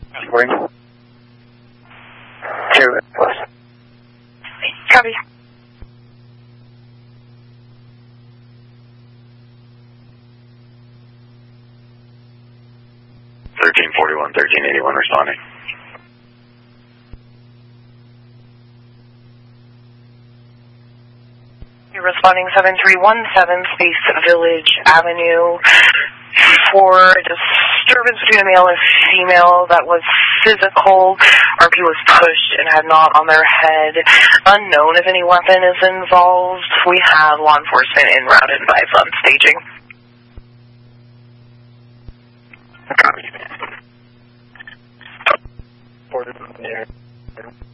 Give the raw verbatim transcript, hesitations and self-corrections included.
Morning. Two, plus. Copy. thirteen forty-one, thirteen eighty-one responding. You're responding seven three one seven Space Village Avenue for a disturbance between a male and female that was physical. R P was pushed and had knot on their head. Unknown if any weapon is involved. We have law enforcement en route and advised on staging. Copy. Order from there.